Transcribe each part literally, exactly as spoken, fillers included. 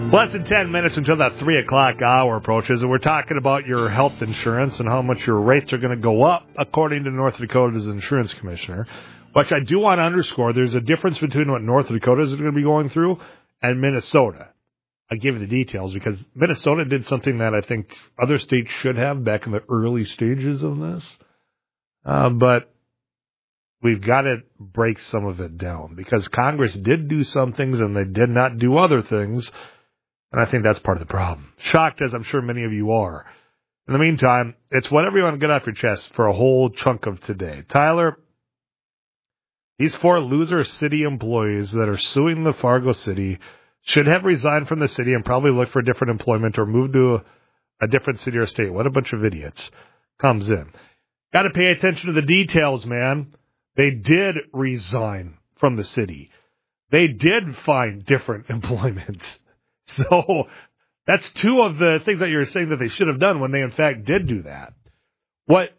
Less than ten minutes until that three o'clock hour approaches, and we're talking about your health insurance and how much your rates are going to go up, according to North Dakota's insurance commissioner, which I do want to underscore. There's a difference between what North Dakota is going to be going through and Minnesota. I'll give you the details because Minnesota did something that I think other states should have back in the early stages of this. Uh, but we've got to break some of it down because Congress did do some things and they did not do other things. And I think that's part of the problem. Shocked, as I'm sure many of you are. In the meantime, it's whatever you want to get off your chest for a whole chunk of today. Tyler, these four loser city employees that are suing the Fargo City should have resigned from the city and probably look for different employment or move to a, a different city or state. What a bunch of idiots comes in. Got to pay attention to the details, man. They did resign from the city. They did find different employment. So that's two of the things that you're saying that they should have done when they, in fact, did do that. What,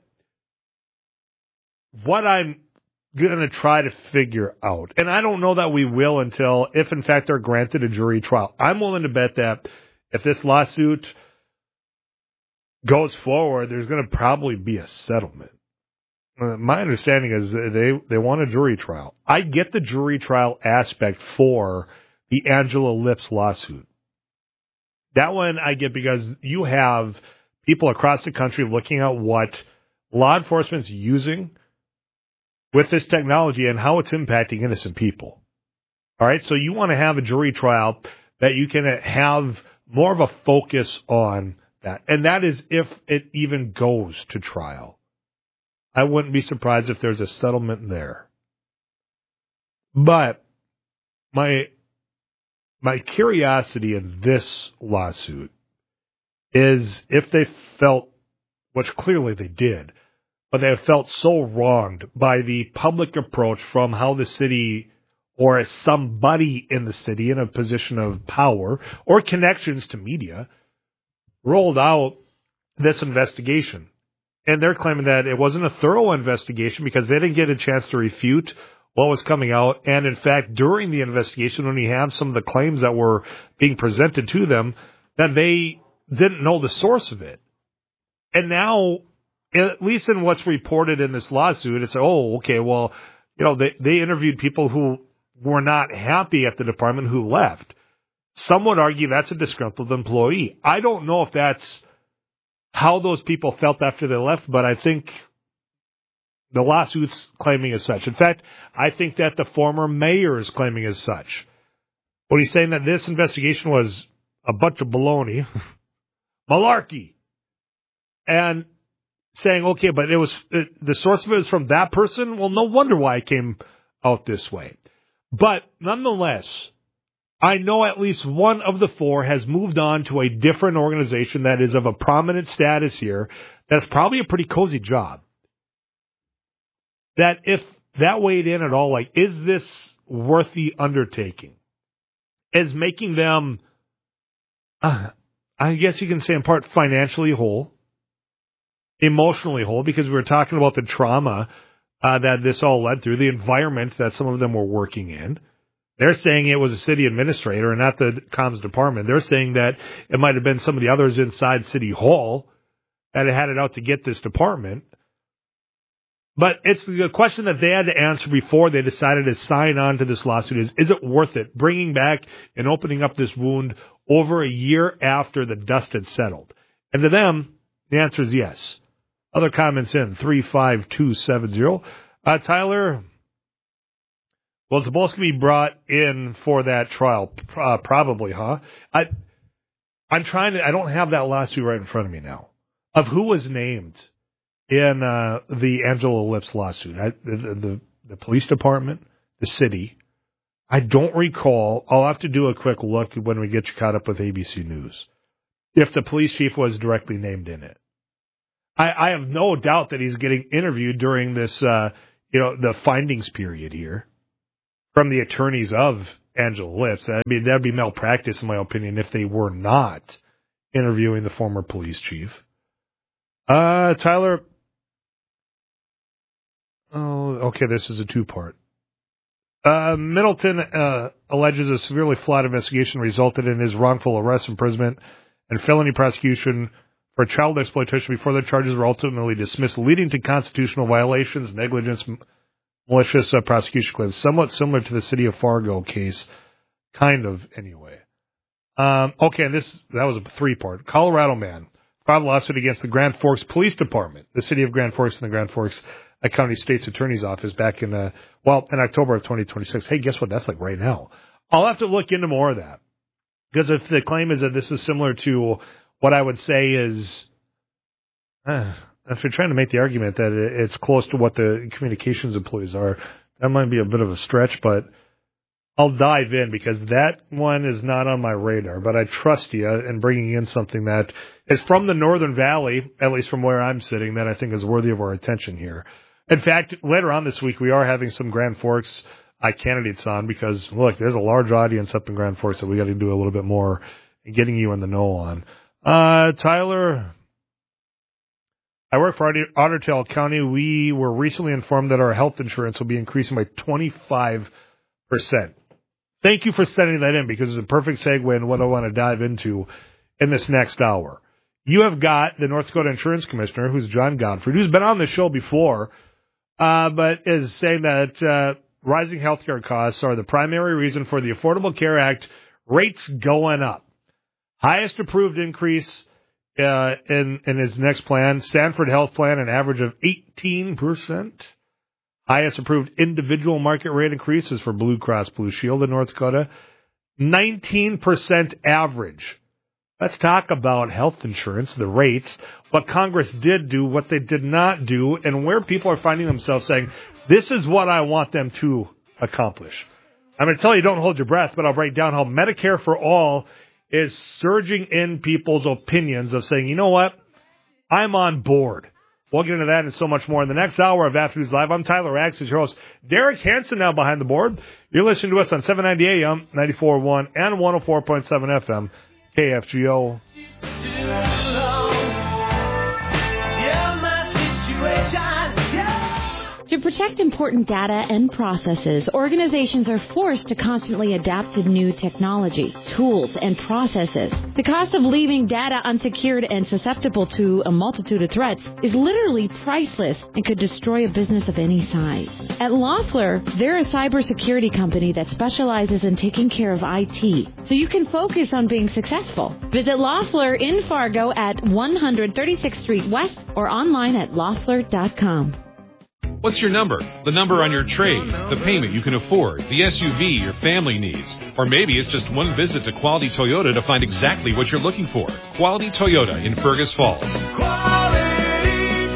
what I'm going to try to figure out, and I don't know that we will until, if, in fact, they're granted a jury trial. I'm willing to bet that if this lawsuit goes forward, there's going to probably be a settlement. Uh, my understanding is they, they want a jury trial. I get the jury trial aspect for the Angela Lips lawsuit. That one I get because you have people across the country looking at what law enforcement's using with this technology and how it's impacting innocent people. All right, so you want to have a jury trial that you can have more of a focus on that. And that is if it even goes to trial. I wouldn't be surprised if there's a settlement there. But my... My curiosity in this lawsuit is if they felt, which clearly they did, but they felt so wronged by the public approach from how the city or somebody in the city in a position of power or connections to media rolled out this investigation. And they're claiming that it wasn't a thorough investigation because they didn't get a chance to refute what was coming out. And in fact, during the investigation, when you have some of the claims that were being presented to them, that they didn't know the source of it. And now, at least in what's reported in this lawsuit, it's, oh, okay, well, you know, they, they interviewed people who were not happy at the department who left. Some would argue that's a disgruntled employee. I don't know if that's how those people felt after they left, but I think the lawsuit's claiming as such. In fact, I think that the former mayor is claiming as such. When he's saying that this investigation was a bunch of baloney, malarkey, and saying, okay, but it was it, the source of it is from that person? Well, no wonder why it came out this way. But nonetheless, I know at least one of the four has moved on to a different organization that is of a prominent status here. That's probably a pretty cozy job. That if that weighed in at all, like, is this worth the undertaking? Is making them, uh, I guess you can say in part, financially whole, emotionally whole, because we were talking about the trauma uh, that this all led through, the environment that some of them were working in. They're saying it was a city administrator and not the comms department. They're saying that it might have been some of the others inside City Hall that had it out to get this department. But it's the question that they had to answer before they decided to sign on to this lawsuit is, is it worth it bringing back and opening up this wound over a year after the dust had settled? And to them, the answer is yes. Other comments in three five two seven zero. Uh, Tyler, will Zabolski be brought in for that trial? Uh, probably, huh? I, I'm trying to, I don't have that lawsuit right in front of me now of who was named in uh, the Angela Lips lawsuit. I, the, the, the police department, the city. I don't recall. I'll have to do a quick look when we get you caught up with A B C News if the police chief was directly named in it. I, I have no doubt that he's getting interviewed during this, uh, you know, the findings period here from the attorneys of Angela Lips. I mean, that'd be malpractice, in my opinion, if they were not interviewing the former police chief. Uh, Tyler. Oh, okay, this is a two-part. Uh, Middleton uh, alleges a severely flawed investigation resulted in his wrongful arrest, imprisonment, and felony prosecution for child exploitation before the charges were ultimately dismissed, leading to constitutional violations, negligence, malicious uh, prosecution claims, somewhat similar to the City of Fargo case, kind of, anyway. Um, okay, and this that was a three-part. Colorado man filed a lawsuit against the Grand Forks Police Department, the City of Grand Forks and the Grand Forks County State's Attorney's Office back in, uh, well, in October of twenty twenty-six. Hey, guess what? That's like right now. I'll have to look into more of that. Because if the claim is that this is similar to what I would say is, uh, if you're trying to make the argument that it's close to what the communications employees are, that might be a bit of a stretch, but I'll dive in because that one is not on my radar. But I trust you in bringing in something that is from the Northern Valley, at least from where I'm sitting, that I think is worthy of our attention here. In fact, later on this week, we are having some Grand Forks uh, candidates on because, look, there's a large audience up in Grand Forks that we got to do a little bit more in getting you in the know on. Uh, Tyler, I work for Otter Tail County. We were recently informed that our health insurance will be increasing by twenty-five percent. Thank you for sending that in because it's a perfect segue in what I want to dive into in this next hour. You have got the North Dakota Insurance Commissioner, who's John Godfrey, who's been on the show before, Uh, but is saying that uh, rising healthcare costs are the primary reason for the Affordable Care Act rates going up. Highest approved increase uh, in, in his next plan, Stanford Health Plan, an average of eighteen percent. Highest approved individual market rate increases for Blue Cross Blue Shield in North Dakota, nineteen percent average. Let's talk about health insurance, the rates, what Congress did do, what they did not do, and where people are finding themselves saying, this is what I want them to accomplish. I'm going to tell you, don't hold your breath, but I'll break down how Medicare for All is surging in people's opinions of saying, you know what, I'm on board. We'll get into that and so much more in the next hour of Afternoons Live. I'm Tyler Rags, your host. Derek Hansen now behind the board. You're listening to us on seven ninety A M, ninety-four point one, and one oh four point seven F M. K F G O. To protect important data and processes, organizations are forced to constantly adapt to new technology, tools, and processes. The cost of leaving data unsecured and susceptible to a multitude of threats is literally priceless and could destroy a business of any size. At Loeffler, they're a cybersecurity company that specializes in taking care of I T, so you can focus on being successful. Visit Loeffler in Fargo at one thirty-sixth Street West or online at loeffler dot com. What's your number? The number on your trade, the payment you can afford, the S U V your family needs. Or maybe it's just one visit to Quality Toyota to find exactly what you're looking for. Quality Toyota in Fergus Falls. Quality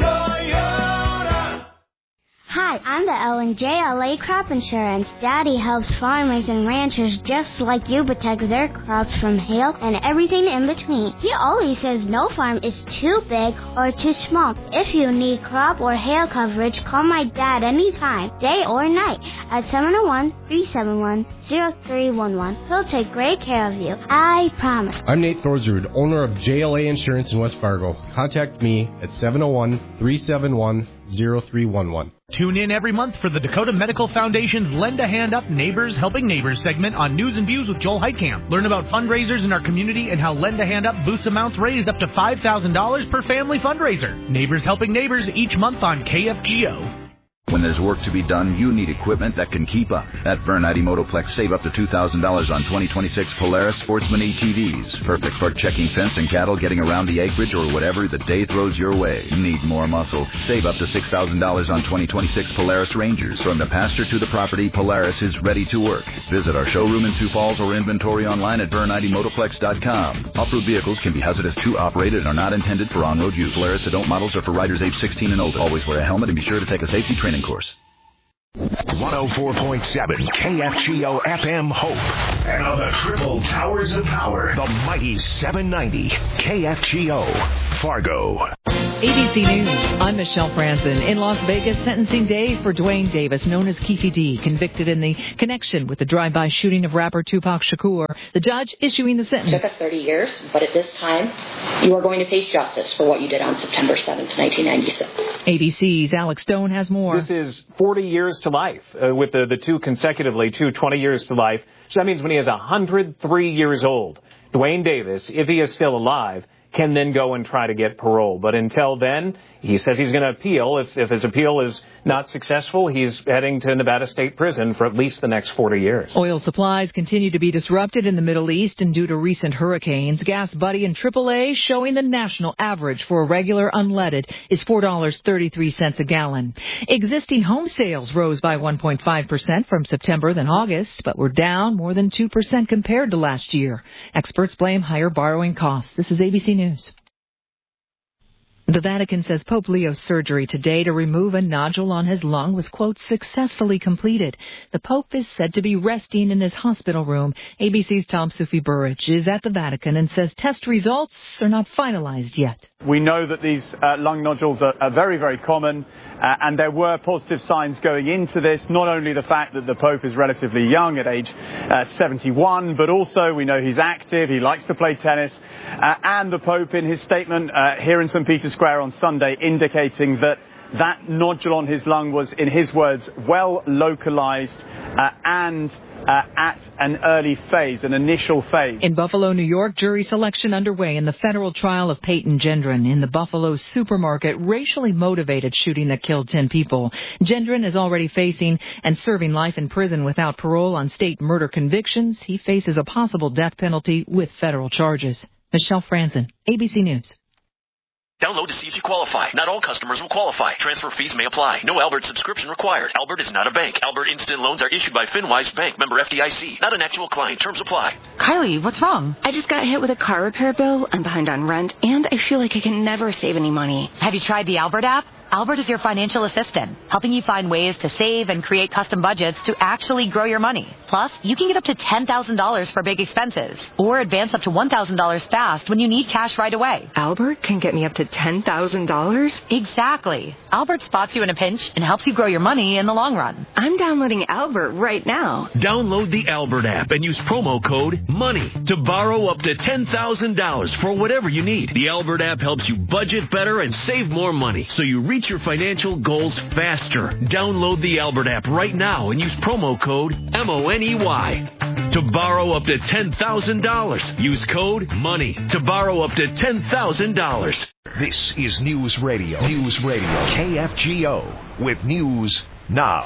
Toyota. Hi, I'm the Ellen J L A Crop Insurance. Daddy helps farmers and ranchers just like you protect their crops from hail and everything in between. He always says no farm is too big or too small. If you need crop or hail coverage, call my dad anytime, day or night, at seven oh one, three seven one, oh three one one. He'll take great care of you. I promise. I'm Nate Thorsrud, owner of J L A Insurance in West Fargo. Contact me at seven oh one, three seven one, oh three one one. Tune in every month for the Dakota Medical Foundation's Lend a Hand Up Neighbors Helping Neighbors segment on News and Views with Joel Heitkamp. Learn about fundraisers in our community and how Lend a Hand Up boosts amounts raised up to five thousand dollars per family fundraiser. Neighbors Helping Neighbors each month on K F G O. When there's work to be done, you need equipment that can keep up. At Vernite Motoplex, save up to two thousand dollars on twenty twenty-six Polaris Sportsman A T Vs. Perfect for checking fence and cattle, getting around the acreage, or whatever the day throws your way. Need more muscle? Save up to six thousand dollars on twenty twenty-six Polaris Rangers. From the pasture to the property, Polaris is ready to work. Visit our showroom in Sioux Falls or inventory online at vernite motoplex dot com. Off-road vehicles can be hazardous to operate and are not intended for on-road use. Polaris adult models are for riders age sixteen and older. Always wear a helmet and be sure to take a safety training course. one oh four point seven K F G O F M Hope. And on the triple towers of power, the mighty seven ninety K F G O Fargo. A B C News, I'm Michelle Franzen. In Las Vegas, sentencing day for Dwayne Davis, known as Keefe D, convicted in the connection with the drive-by shooting of rapper Tupac Shakur. The judge issuing the sentence. It took us thirty years, but at this time, you are going to face justice for what you did on September seventh, nineteen ninety-six. A B C's Alex Stone has more. This is forty years to life, uh, with the, the two consecutively, two twenty years to life. So that means when he is one hundred three years old, Dwayne Davis, if he is still alive, can then go and try to get parole. But until then, he says he's going to appeal. If, if his appeal is not successful, he's heading to Nevada State Prison for at least the next forty years. Oil supplies continue to be disrupted in the Middle East and due to recent hurricanes. Gas Buddy and triple A showing the national average for a regular unleaded is four dollars and thirty-three cents a gallon. Existing home sales rose by one point five percent from September than August, but were down more than two percent compared to last year. Experts blame higher borrowing costs. This is A B C News. The Vatican says Pope Leo's surgery today to remove a nodule on his lung was, quote, successfully completed. The Pope is said to be resting in his hospital room. A B C's Tom Sufi Burrich is at the Vatican and says test results are not finalized yet. We know that these uh, lung nodules are, are very, very common, uh, and there were positive signs going into this. Not only the fact that the Pope is relatively young at age uh, seventy-one, but also we know he's active, he likes to play tennis, uh, and the Pope in his statement uh, here in Saint Peter's Square on Sunday indicating that that nodule on his lung was, in his words, well localized uh, and uh, at an early phase, an initial phase. In Buffalo, New York, jury selection underway in the federal trial of Peyton Gendron in the Buffalo supermarket racially motivated shooting that killed ten people. Gendron is already facing and serving life in prison without parole on state murder convictions. He faces a possible death penalty with federal charges. Michelle Franzen, A B C News. Download to see if you qualify. Not all customers will qualify. Transfer fees may apply. No Albert subscription required. Albert is not a bank. Albert Instant Loans are issued by FinWise Bank, member F D I C. Not an actual client. Terms apply. Kylie, what's wrong? I just got hit with a car repair bill. I'm behind on rent, and I feel like I can never save any money. Have you tried the Albert app? Albert is your financial assistant, helping you find ways to save and create custom budgets to actually grow your money. Plus, you can get up to ten thousand dollars for big expenses, or advance up to one thousand dollars fast when you need cash right away. Albert can get me up to ten thousand dollars? Exactly. Albert spots you in a pinch and helps you grow your money in the long run. I'm downloading Albert right now. Download the Albert app and use promo code MONEY to borrow up to ten thousand dollars for whatever you need. The Albert app helps you budget better and save more money, so you reach your financial goals faster. Download the Albert app right now and use promo code M O N E Y to borrow up to ten thousand dollars. Use code MONEY to borrow up to ten thousand dollars. This is News Radio. News Radio. K F G O with News Now.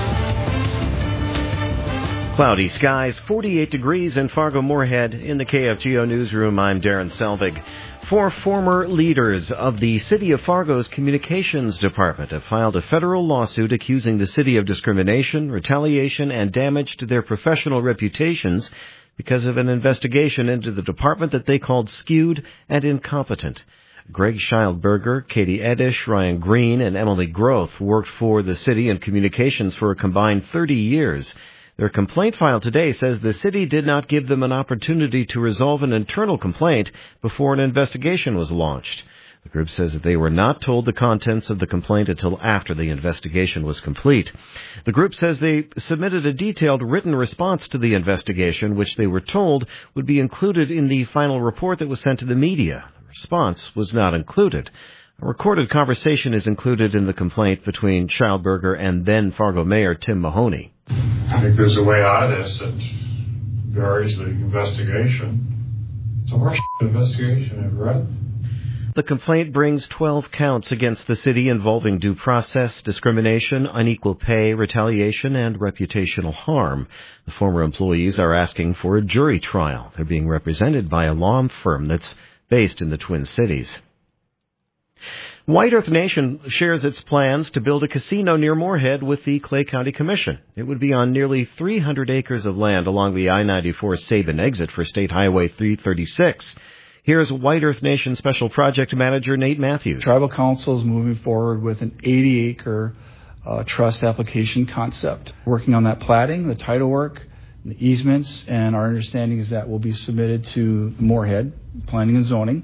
Cloudy skies, forty-eight degrees in Fargo-Moorhead. In the K F G O newsroom, I'm Darren Selvig. Four former leaders of the City of Fargo's Communications Department have filed a federal lawsuit accusing the city of discrimination, retaliation, and damage to their professional reputations because of an investigation into the department that they called skewed and incompetent. Greg Schildberger, Katie Edish, Ryan Green, and Emily Groth worked for the city in communications for a combined thirty years. Their complaint filed today says the city did not give them an opportunity to resolve an internal complaint before an investigation was launched. The group says that they were not told the contents of the complaint until after the investigation was complete. The group says they submitted a detailed written response to the investigation, which they were told would be included in the final report that was sent to the media. The response was not included. A recorded conversation is included in the complaint between Schildberger and then Fargo Mayor Tim Mahoney. I think there's a way out of this that varies the investigation. It's a horse investigation, I've read. The complaint brings twelve counts against the city involving due process, discrimination, unequal pay, retaliation, and reputational harm. The former employees are asking for a jury trial. They're being represented by a law firm that's based in the Twin Cities. White Earth Nation shares its plans to build a casino near Moorhead with the Clay County Commission. It would be on nearly three hundred acres of land along the I ninety-four Sabin exit for State Highway three thirty-six. Here's White Earth Nation Special Project Manager Nate Matthews. Tribal Council is moving forward with an eighty acre uh, trust application concept. Working on that platting, the title work, the easements, and our understanding is that will be submitted to Moorhead, Planning and Zoning.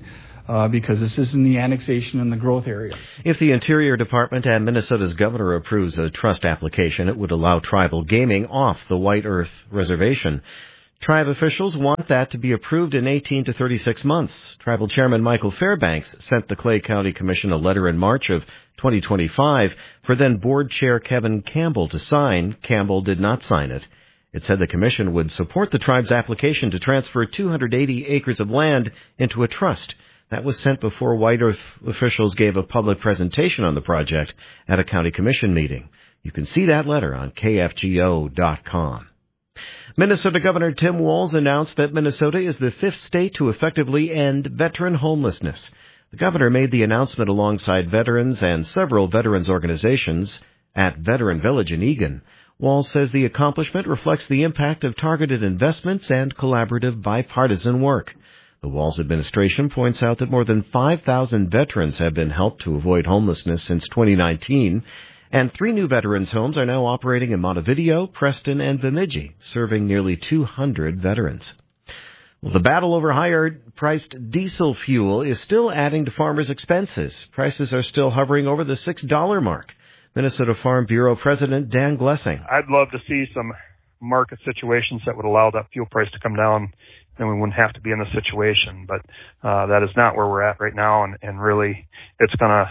uh, because this is in the annexation and the growth area. If the Interior Department and Minnesota's governor approves a trust application, it would allow tribal gaming off the White Earth Reservation. Tribe officials want that to be approved in eighteen to thirty-six months. Tribal Chairman Michael Fairbanks sent the Clay County Commission a letter in March of twenty twenty-five for then Board Chair Kevin Campbell to sign. Campbell did not sign it. It said the commission would support the tribe's application to transfer two hundred eighty acres of land into a trust. That was sent before White Earth officials gave a public presentation on the project at a county commission meeting. You can see that letter on K F G O dot com. Minnesota Governor Tim Walz announced that Minnesota is the fifth state to effectively end veteran homelessness. The governor made the announcement alongside veterans and several veterans organizations at Veteran Village in Eagan. Walz says the accomplishment reflects the impact of targeted investments and collaborative bipartisan work. The Walz administration points out that more than five thousand veterans have been helped to avoid homelessness since twenty nineteen, and three new veterans' homes are now operating in Montevideo, Preston, and Bemidji, serving nearly two hundred veterans. Well, the battle over higher-priced diesel fuel is still adding to farmers' expenses. Prices are still hovering over the six dollar mark. Minnesota Farm Bureau President Dan Glessing. I'd love to see some market situations that would allow that fuel price to come down, and we wouldn't have to be in this situation. But uh, that is not where we're at right now, and, and really it's going to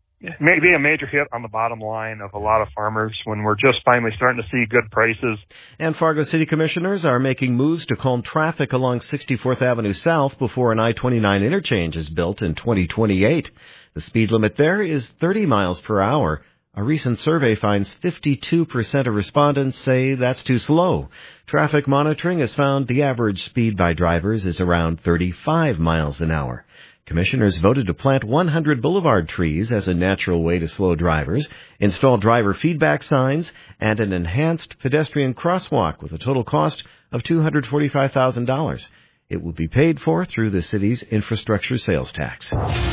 maybe a major hit on the bottom line of a lot of farmers when we're just finally starting to see good prices. And Fargo City Commissioners are making moves to calm traffic along sixty-fourth Avenue South before an I twenty-nine interchange is built in twenty twenty-eight. The speed limit there is thirty miles per hour. A recent survey finds fifty-two percent of respondents say that's too slow. Traffic monitoring has found the average speed by drivers is around thirty-five miles an hour. Commissioners voted to plant one hundred boulevard trees as a natural way to slow drivers, install driver feedback signs, and an enhanced pedestrian crosswalk with a total cost of two hundred forty-five thousand dollars. It will be paid for through the city's infrastructure sales tax.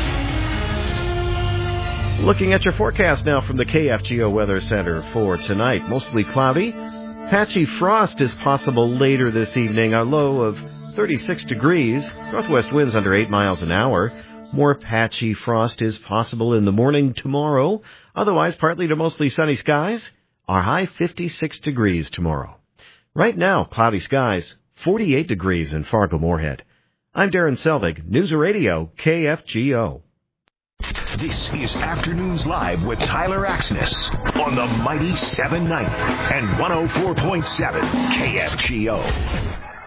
Looking at your forecast now from the K F G O Weather Center for tonight. Mostly cloudy. Patchy frost is possible later this evening. A low of thirty-six degrees. Northwest winds under eight miles an hour. More patchy frost is possible in the morning tomorrow. Otherwise, partly to mostly sunny skies. Our high fifty-six degrees tomorrow. Right now, cloudy skies, forty-eight degrees in Fargo-Moorhead. I'm Darren Selvig, News Radio K F G O. This is Afternoons Live with Tyler Axness on the Mighty seven ninety and one oh four point seven K F G O.